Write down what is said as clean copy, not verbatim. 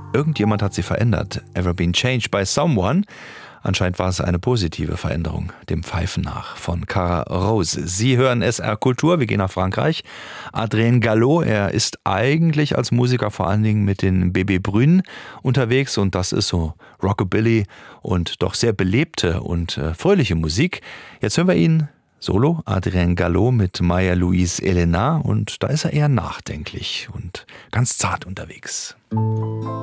Irgendjemand hat sie verändert. Ever been changed by someone? Anscheinend war es eine positive Veränderung, dem Pfeifen nach, von Cara Rose. Sie hören SR Kultur, wir gehen nach Frankreich. Adrien Gallo, er ist eigentlich als Musiker vor allen Dingen mit den Bébés Brunes unterwegs und das ist so Rockabilly und doch sehr belebte und fröhliche Musik. Jetzt hören wir ihn solo, Adrien Gallo mit Maya-Louise Elena und da ist er eher nachdenklich und ganz zart unterwegs.